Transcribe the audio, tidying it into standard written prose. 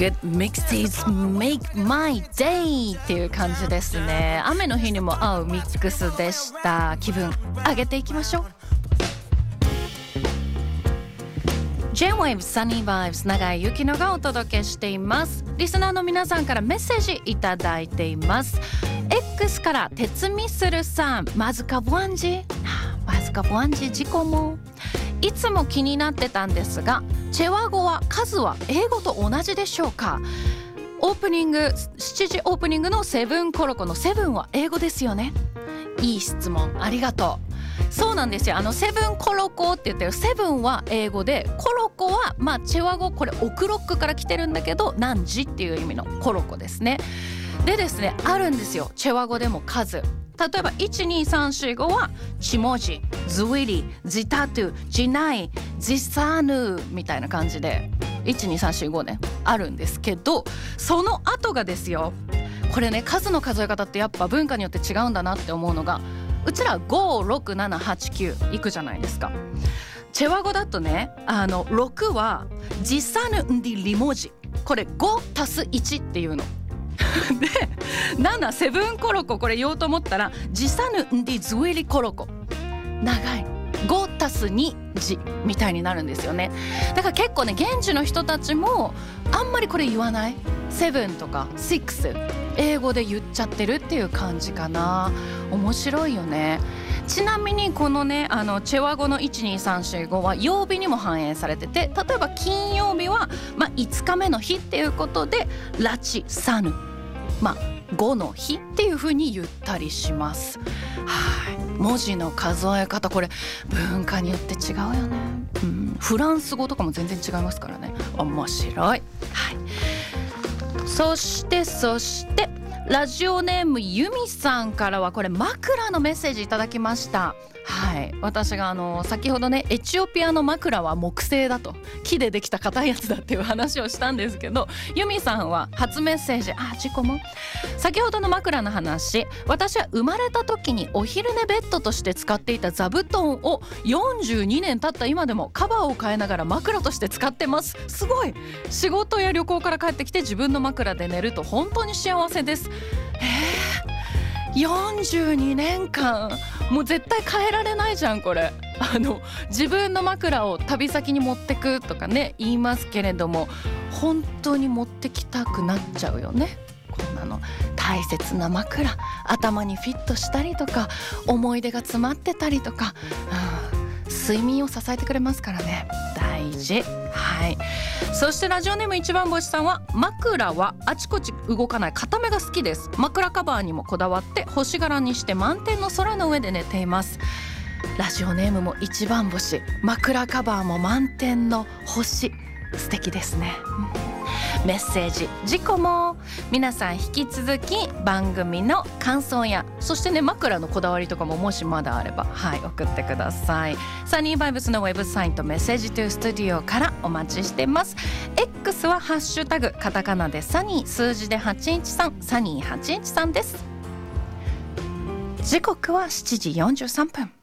Good mixes make my day っていう感じですね。雨の日にも合うミックスでした。気分上げていきましょう。J-Wave Sunny Vibes 永井ゆきのがお届けしています。リスナーの皆さんからメッセージいただいています。 X から鉄ミスルさん、まずかぶわんじ事故もいつも気になってたんですが、チェワ語は数は英語と同じでしょうか。オープニング7時オープニングのセブンコロコのセブンは英語ですよね。いい質問ありがとう。そうなんですよ。セブンコロコって言ってるセブンは英語で、コロコはチェワ語、これオクロックから来てるんだけど何時っていう意味のコロコですね。でですね、あるんですよ、チェワ語でも数。例えば12345はチモジ、ズウィリ、ジタトゥ、ジナイ、ジサヌみたいな感じで12345ねあるんですけど、その後がですよ、これね、数の数え方ってやっぱ文化によって違うんだなって思うのが、うちら56789いくじゃないですか。チェワ語だとね、6はジサヌンディリモジ、これ5足す1っていうので、7セブンコロコ、これ言おうと思ったらジサヌンディズウィリコロコ、長い5足す2字みたいになるんですよね。だから結構ね、現地の人たちもあんまりこれ言わない、セブンとか6英語で言っちゃってるっていう感じかな。面白いよね。ちなみにこのね、チェワ語の12345は曜日にも反映されてて、例えば金曜日は、5日目の日っていうことでラチサヌ、5の日っていう風に言ったりします。はい、文字の数え方、これ文化によって違うよね。フランス語とかも全然違いますからね。面白い。はい、そしてラジオネームユミさんからはこれ枕のメッセージいただきました。はい、私が先ほどね、エチオピアの枕は木製だと、木でできた硬いやつだっていう話をしたんですけど、ユミさんは初メッセージ、事故も先ほどの枕の話、私は生まれた時にお昼寝ベッドとして使っていた座布団を42年経った今でもカバーを変えながら枕として使ってます。すごい。仕事や旅行から帰ってきて自分の枕で寝ると本当に幸せです。42年間もう絶対変えられないじゃんこれ。自分の枕を旅先に持ってくとかね言いますけれども、本当に持ってきたくなっちゃうよね。こんなの大切な枕、頭にフィットしたりとか、思い出が詰まってたりとか、睡眠を支えてくれますからね、大事。はい。そしてラジオネーム一番星さんは、枕はあちこち動かない固めが好きです。枕カバーにもこだわって星柄にして満天の空の上で寝ています。ラジオネームも一番星、枕カバーも満天の星、素敵ですね。メッセージ事故も皆さん引き続き番組の感想や、そしてね枕のこだわりとかももしまだあれば、送ってください。サニーバイブスのウェブサイトメッセージトゥスタジオからお待ちしてます。 X はハッシュタグカタカナでサニー、数字で813、サニー813です。時刻は7時43分。